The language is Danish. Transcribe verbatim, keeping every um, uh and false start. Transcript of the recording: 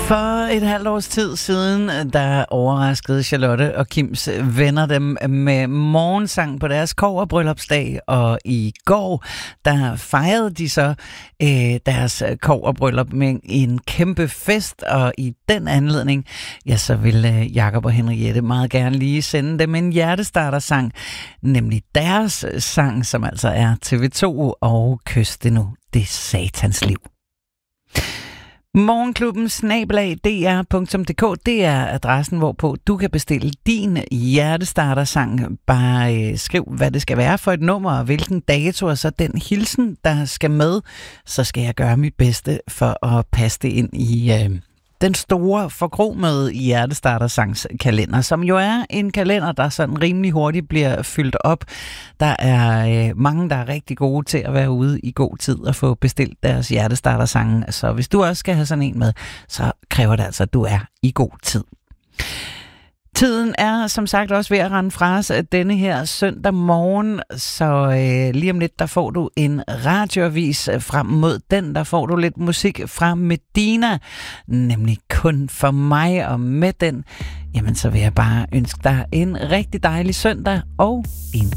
For et halvt års tid siden, der overraskede Charlotte og Kims venner dem med morgensang på deres kobberbryllupsdag, og i går, der fejrede de så øh, deres kobberbryllup med en kæmpe fest, og i den anledning, ja, så ville Jakob og Henriette meget gerne lige sende dem en hjertestartersang, nemlig deres sang, som altså er T V to og Kys det nu, det satans liv. Morgenklubben snabel-a d r punktum d k, det er adressen, hvorpå du kan bestille din hjertestartersang. Bare øh, skriv, hvad det skal være for et nummer, og hvilken dato, og så den hilsen, der skal med. Så skal jeg gøre mit bedste for at passe det ind i øh, den store forkromede hjertestartersangskalender, som jo er en kalender, der sådan rimelig hurtigt bliver fyldt op. Der er øh, mange, der er rigtig gode til at være ude i god tid og få bestilt deres hjertestartersange. Så hvis du også skal have sådan en med, så kræver det altså, at du er i god tid. Tiden er som sagt også ved at rende fra os denne her søndag morgen, så øh, lige om lidt, der får du en radioavis. Frem mod den, der får du lidt musik fra Medina, nemlig Kun for mig, og med den, jamen så vil jeg bare ønske dig en rigtig dejlig søndag og en